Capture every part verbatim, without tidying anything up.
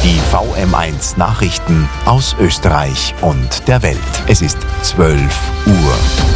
Die V M eins Nachrichten aus Österreich und der Welt. Es ist zwölf Uhr.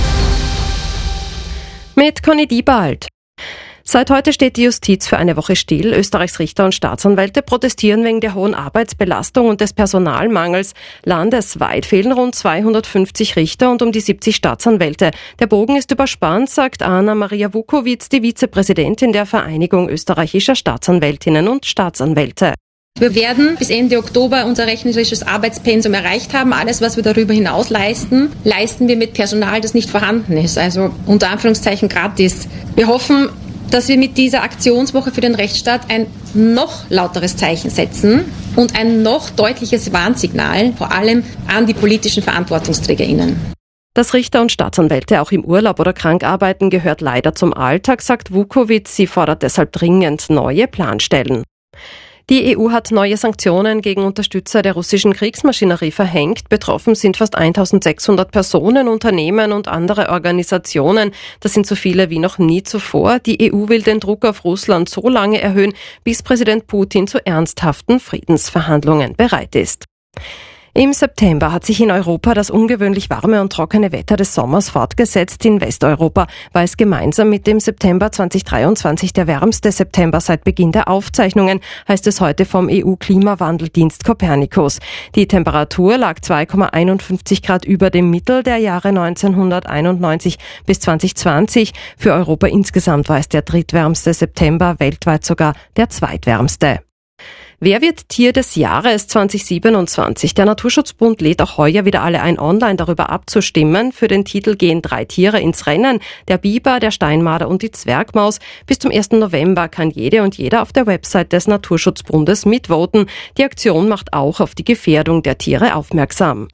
Mit Conny Diebald. Seit heute steht die Justiz für eine Woche still. Österreichs Richter und Staatsanwälte protestieren wegen der hohen Arbeitsbelastung und des Personalmangels. Landesweit fehlen rund zweihundertfünfzig Richter und um die siebzig Staatsanwälte. Der Bogen ist überspannt, sagt Anna-Maria Vukovic, die Vizepräsidentin der Vereinigung österreichischer Staatsanwältinnen und Staatsanwälte. Wir werden bis Ende Oktober unser rechnerisches Arbeitspensum erreicht haben. Alles, was wir darüber hinaus leisten, leisten wir mit Personal, das nicht vorhanden ist. Also unter Anführungszeichen gratis. Wir hoffen, dass wir mit dieser Aktionswoche für den Rechtsstaat ein noch lauteres Zeichen setzen und ein noch deutliches Warnsignal, vor allem an die politischen VerantwortungsträgerInnen. Dass Richter und Staatsanwälte auch im Urlaub oder krank arbeiten, gehört leider zum Alltag, sagt Vukovic. Sie fordert deshalb dringend neue Planstellen. Die E U hat neue Sanktionen gegen Unterstützer der russischen Kriegsmaschinerie verhängt. Betroffen sind fast eintausendsechshundert Personen, Unternehmen und andere Organisationen. Das sind so viele wie noch nie zuvor. Die E U will den Druck auf Russland so lange erhöhen, bis Präsident Putin zu ernsthaften Friedensverhandlungen bereit ist. Im September hat sich in Europa das ungewöhnlich warme und trockene Wetter des Sommers fortgesetzt. In Westeuropa war es gemeinsam mit dem September zweitausenddreiundzwanzig der wärmste September seit Beginn der Aufzeichnungen, heißt es heute vom E U-Klimawandeldienst Copernicus. Die Temperatur lag zwei Komma einundfünfzig Grad über dem Mittel der Jahre neunzehnhunderteinundneunzig bis zweitausendzwanzig. Für Europa insgesamt war es der drittwärmste September, weltweit sogar der zweitwärmste. Wer wird Tier des Jahres zweitausendsiebenundzwanzig? Der Naturschutzbund lädt auch heuer wieder alle ein, online darüber abzustimmen. Für den Titel gehen drei Tiere ins Rennen: der Biber, der Steinmarder und die Zwergmaus. Bis zum ersten November kann jede und jeder auf der Website des Naturschutzbundes mitvoten. Die Aktion macht auch auf die Gefährdung der Tiere aufmerksam.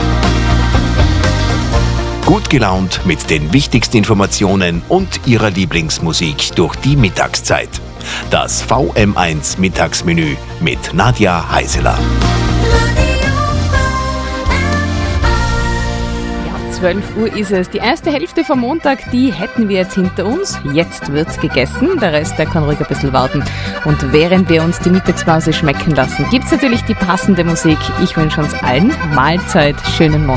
Gut gelaunt mit den wichtigsten Informationen und Ihrer Lieblingsmusik durch die Mittagszeit. Das V M eins Mittagsmenü mit Nadja Heiseler. zwölf Uhr ist es. Die erste Hälfte vom Montag, die hätten wir jetzt hinter uns. Jetzt wird's gegessen. Der Rest, der kann ruhig ein bisschen warten. Und während wir uns die Mittagspause schmecken lassen, gibt's natürlich die passende Musik. Ich wünsche uns allen Mahlzeit, schönen Montag.